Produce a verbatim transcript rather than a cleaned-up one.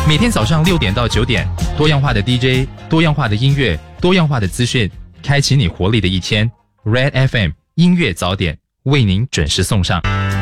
每天早上六点到九点，多样化的 D J， 多样化的音乐，多样化的资讯，开启你活力的一天。Red F M 音乐早点为您准时送上。